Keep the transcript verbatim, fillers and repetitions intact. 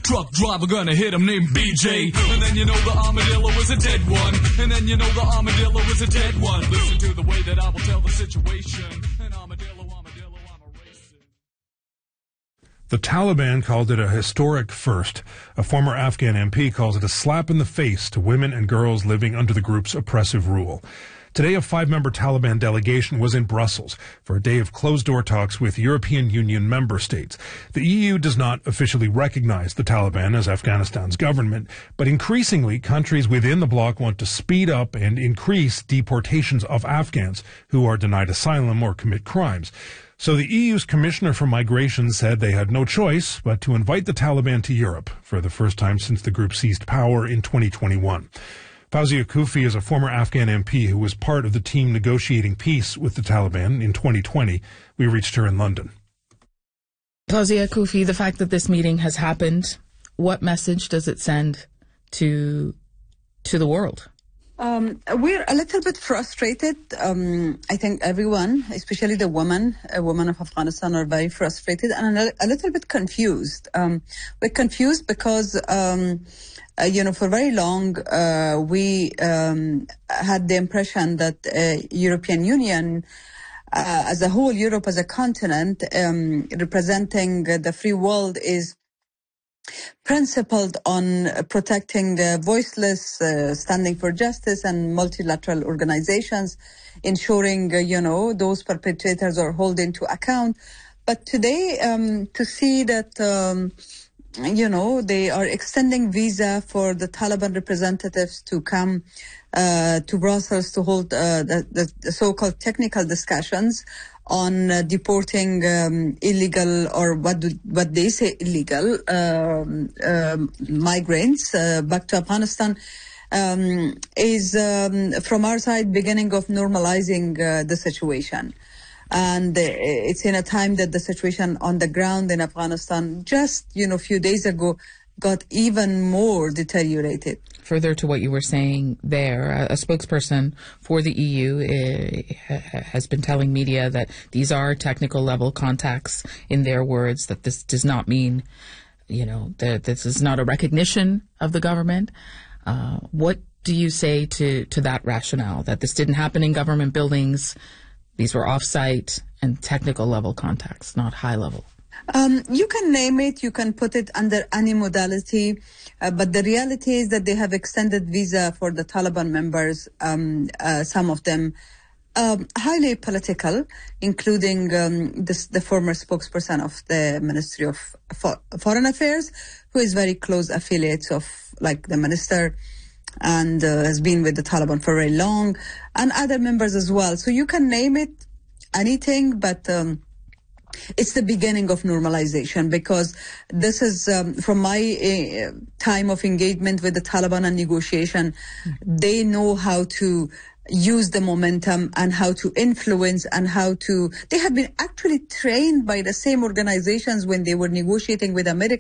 Truck driver gonna hit him named B J. And then you know the armadillo is a dead one. And then you know the armadillo is a dead one. Listen to the way that I will tell the situation. An armadillo, armadillo, I'm a racist. The Taliban called it a historic first. A former Afghan M P calls it a slap in the face to women and girls living under the group's oppressive rule. Today, a five-member Taliban delegation was in Brussels for a day of closed-door talks with European Union member states. The E U does not officially recognize the Taliban as Afghanistan's government, but increasingly, countries within the bloc want to speed up and increase deportations of Afghans who are denied asylum or commit crimes. So the E U's Commissioner for Migration said they had no choice but to invite the Taliban to Europe for the first time since the group seized power in twenty twenty-one. Fawzia Koofi is a former Afghan M P who was part of the team negotiating peace with the Taliban in twenty twenty. We reached her in London. Fawzia Koofi, the fact that this meeting has happened, what message does it send to to the world? Um, we're a little bit frustrated. Um, I think everyone, especially the women, uh, women of Afghanistan, are very frustrated and a, a little bit confused. Um, we're confused because, um, uh, you know, for very long, uh, we um, had the impression that uh, European Union, uh, as a whole, Europe as a continent, um, representing the free world, is principled on protecting the voiceless, uh, standing for justice and multilateral organizations, ensuring, uh, you know, those perpetrators are held into account. But today, um, to see that, um, you know, they are extending visa for the Taliban representatives to come uh, to Brussels to hold uh, the, the, the so-called technical discussions on uh, deporting um, illegal, or what do, what they say illegal, um, um, migrants uh, back to Afghanistan, um, is um, from our side beginning of normalizing uh, the situation. And uh, it's in a time that the situation on the ground in Afghanistan just, you know, a few days ago got even more deteriorated. Further to what you were saying there, a, a spokesperson for the E U uh, has been telling media that these are technical level contacts, in their words, that this does not mean, you know, that this is not a recognition of the government. Uh, what do you say to, to that rationale, that this didn't happen in government buildings, these were off-site and technical level contacts, not high level? Um, you can name it, you can put it under any modality, uh, but the reality is that they have extended visa for the Taliban members, um, uh, some of them um, highly political, including um, this, the former spokesperson of the Ministry of For- Foreign Affairs, who is very close affiliates of, like, the minister, and uh, has been with the Taliban for very long, and other members as well. So you can name it anything, but um, it's the beginning of normalization, because this is, um, from my uh, time of engagement with the Taliban and negotiation, mm-hmm. they know how to use the momentum and how to influence and how to, they have been actually trained by the same organizations when they were negotiating with America.